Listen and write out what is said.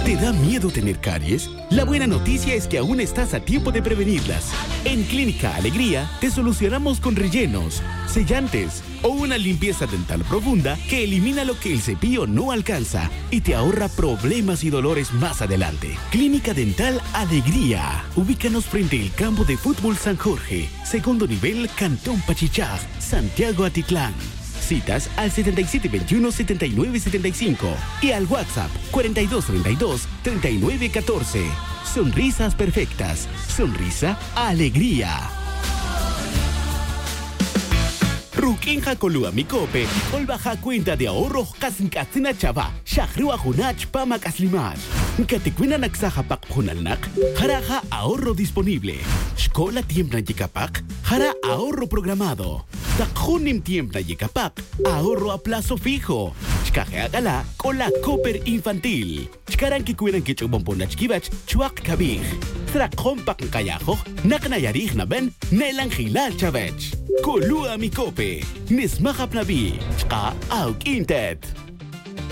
¿Te da miedo tener caries? La buena noticia es que aún estás a tiempo de prevenirlas. En Clínica Alegría te solucionamos con rellenos, sellantes o una limpieza dental profunda que elimina lo que el cepillo no alcanza y te ahorra problemas y dolores más adelante. Clínica Dental Alegría. Ubícanos frente al campo de fútbol San Jorge, segundo nivel, Cantón Pachichá, Santiago Atitlán. Citas al 7721-7975 y al WhatsApp 4232-3914. Sonrisas perfectas. Sonrisa Alegría. Ruquinja Colua Micope, Olbaja cuenta de ahorro Kasinkatsina Chava, Shahrua Hunach Pama Kaslimash. Katikwina Naksaja Pak Hunalnak, Jaraja ahorro disponible. Shkola Tiempna Yikapak, Jara ahorro programado. Takhunim Tiempna Yikapak, ahorro a plazo fijo. Shkaje Agala, Cola Cooper Infantil. Shkaran Kikuiran Kichubomponach Kibach, Chuak Kabij. Trakon Pak Kayajo, Naknayarij Naben, Nelan Hilal Chavech. Colua Micope, Nismahap Nabi, Shka Auk Intet.